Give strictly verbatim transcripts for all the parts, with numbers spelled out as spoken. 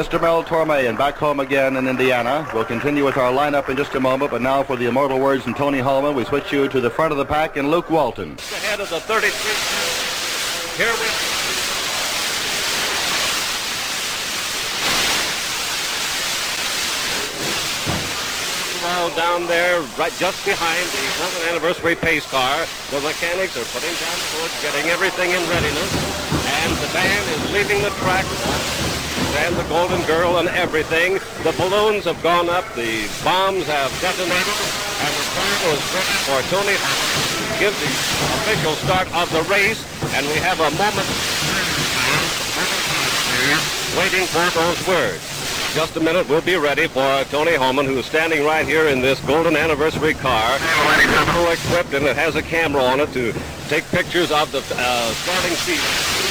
Mister Mel Torme and back home again in Indiana. We'll continue with our lineup in just a moment, but now for the immortal words from Tony Holman, we switch you to the front of the pack and Luke Walton. Ahead of the thirty-three. Here we Now down there, right just behind the eleventh anniversary pace car, the mechanics are putting down the hood, getting everything in readiness, and the band is leaving the track, and the Golden Girl and everything. The balloons have gone up, the bombs have detonated, and the car is ready for Tony to give the official start of the race, and we have a moment waiting for those words. Just a minute, we'll be ready for Tony Holman, who is standing right here in this golden anniversary car, full equipped, and it has a camera on it to take pictures of the uh, starting seat.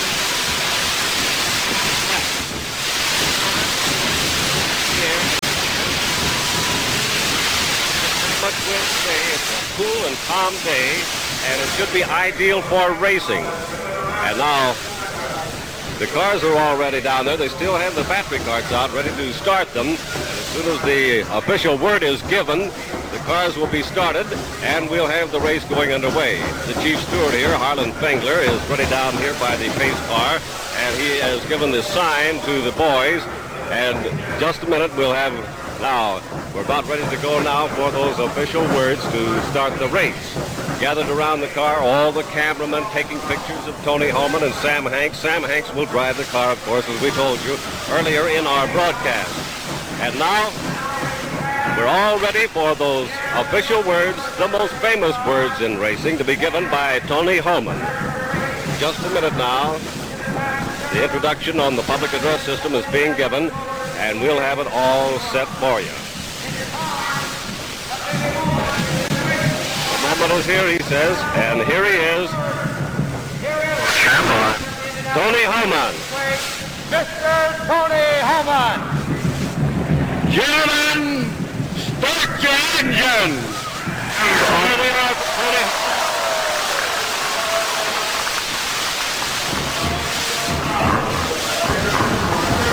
Much wind today. It's a cool and calm day, and it should be ideal for racing. And now, the cars are already down there. They still have the battery carts out ready to start them. And as soon as the official word is given, the cars will be started and we'll have the race going underway. The chief steward here, Harlan Fengler, is ready down here by the pace car, and he has given the sign to the boys. And just a minute, we'll have, now, we're about ready to go now for those official words to start the race. Gathered around the car, all the cameramen taking pictures of Tony Holman and Sam Hanks. Sam Hanks will drive the car, of course, as we told you earlier in our broadcast. And now, we're all ready for those official words, the most famous words in racing, to be given by Tony Holman. Just a minute now. The introduction on the public address system is being given, and we'll have it all set for you. Is here, he says, and here he is, Tony Holman. Mister Tony Holman. Gentlemen, start your engines. Here we are, Tony.